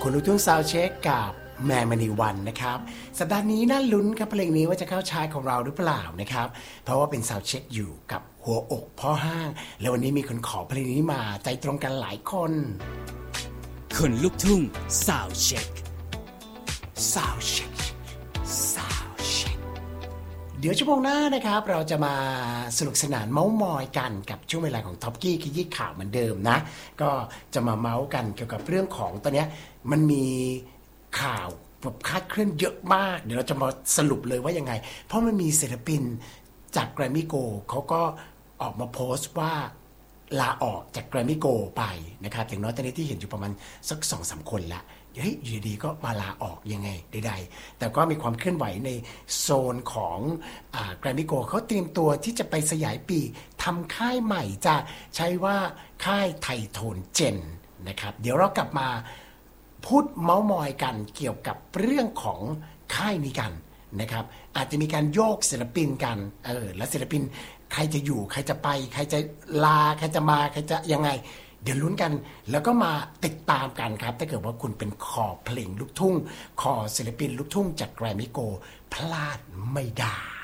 คุณลูกทุ่งซาวด์เช็คกับแมนมณีวันนะครับสัปดาห์นี้น่าลุ้นครับเพลงนี้ว่าจะเข้าชาร์ตของเราหรือเปล่านะครับเพราะว่าเป็นซาวด์เช็คอยู่กับหัวอกพ่อห้างแล้ววันนี้มีคนขอเพลงนี้มาใจตรงกันหลายคนคนลูกทุ่งซาวด์เช็คซาวด์เช็คเดี๋ยวชั่วโมงหน้านะครับเราจะมาสนุกสนานเม้ามอยกันกับช่วงเวลาของท็อปกี้ขยี้ข่าวเหมือนเดิมนะก็จะมาเมาส์กันเกี่ยวกับเรื่องของตอนนี้มันมีข่าวแบบคาดเคลื่อนเยอะมากเดี๋ยวเราจะมาสรุปเลยว่ายังไงเพราะมันมีศิลปินจากแกรมมี่โกลด์เขาก็ออกมาโพสต์ว่าลาออกจากแกรมมี่โกลด์ไปนะครับอย่างน้อยตอนนี้ที่เห็นอยู่ประมาณสัก 2-3 คนละเฮ้ยอยู่ดีก็มาลาออกยังไงใดๆแต่ก็มีความเคลื่อนไหวในโซนของแกรมมี่โกลด์เขาเตรียมตัวที่จะไปสยายปีทำค่ายใหม่จะใช้ว่าค่ายไทโทนเจนนะครับเดี๋ยวเรากลับมาพูดเมาส์มอยกันเกี่ยวกับเรื่องของค่ายนี้กันนะครับอาจจะมีการโยกศิลปินกันและศิลปินใครจะอยู่ใครจะไปใครจะลาใครจะมาใครจะยังไงเดี๋ยวลุ้นกันแล้วก็มาติดตามกันครับถ้าเกิดว่าคุณเป็นคอเพลงลูกทุ่งคอศิลปินลูกทุ่งจากแกรมมี่โกลด์พลาดไม่ได้